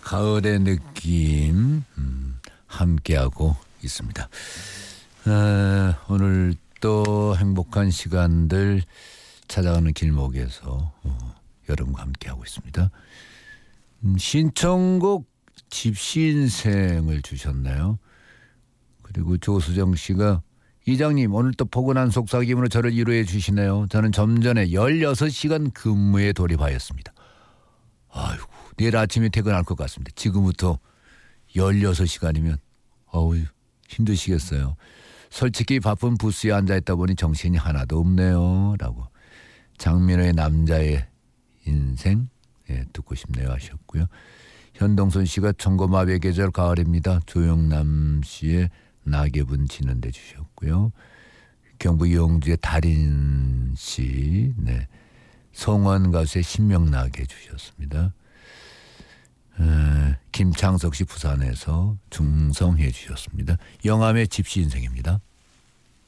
가을의 느낌 함께하고 있습니다. 오늘 또 행복한 시간들 찾아가는 길목에서 여러분과 함께하고 있습니다. 신청곡 집시인생을 주셨나요? 그리고 조수정 씨가 이장님 오늘 또 포근한 속삭임으로 저를 위로해 주시네요. 저는 좀 전에 16시간 근무에 돌입하였습니다. 아이고 내일 아침에 퇴근할 것 같습니다. 지금부터 16시간이면 힘드시겠어요. 솔직히 바쁜 부스에 앉아있다 보니 정신이 하나도 없네요. 라고 장민호의 남자의 인생 듣고 싶네요 하셨고요. 현동선 씨가 청고마비의 계절 가을입니다. 조영남 씨의 낙엽은 지는데 주셨고요. 경북 영주의 달인 씨, 송원 가수의 신명나게 주셨습니다. 김창석 씨 부산에서 중성해 주셨습니다. 영암의 집시 인생입니다.